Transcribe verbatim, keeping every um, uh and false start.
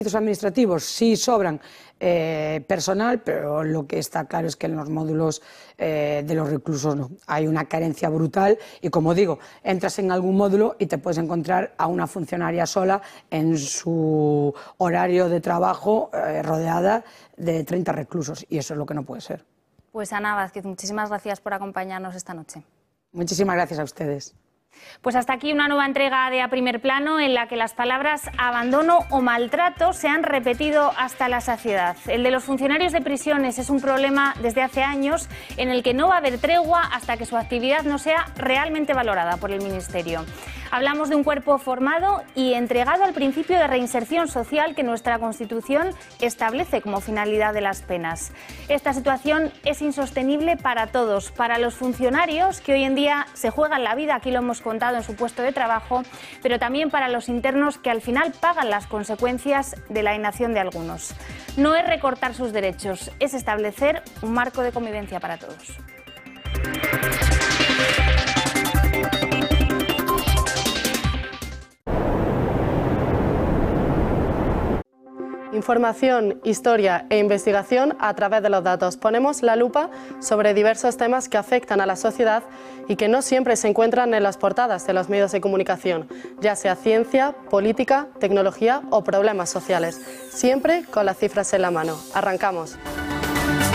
administrativos sí sobran eh, personal, pero lo que está claro es que en los módulos eh, de los reclusos no. Hay una carencia brutal y, como digo, entras en algún módulo y te puedes encontrar a una funcionaria sola en su horario de trabajo eh, rodeada de treinta reclusos, y eso es lo que no puede ser. Pues Ana Vázquez, muchísimas gracias por acompañarnos esta noche. Muchísimas gracias a ustedes. Pues hasta aquí una nueva entrega de A Primer Plano, en la que las palabras abandono o maltrato se han repetido hasta la saciedad. El de los funcionarios de prisiones es un problema desde hace años, en el que no va a haber tregua hasta que su actividad no sea realmente valorada por el Ministerio. Hablamos de un cuerpo formado y entregado al principio de reinserción social que nuestra Constitución establece como finalidad de las penas. Esta situación es insostenible para todos, para los funcionarios que hoy en día se juegan la vida, aquí lo hemos contado, en su puesto de trabajo, pero también para los internos, que al final pagan las consecuencias de la inacción de algunos. No es recortar sus derechos, es establecer un marco de convivencia para todos. Información, historia e investigación a través de los datos. Ponemos la lupa sobre diversos temas que afectan a la sociedad y que no siempre se encuentran en las portadas de los medios de comunicación, ya sea ciencia, política, tecnología o problemas sociales. Siempre con las cifras en la mano. Arrancamos.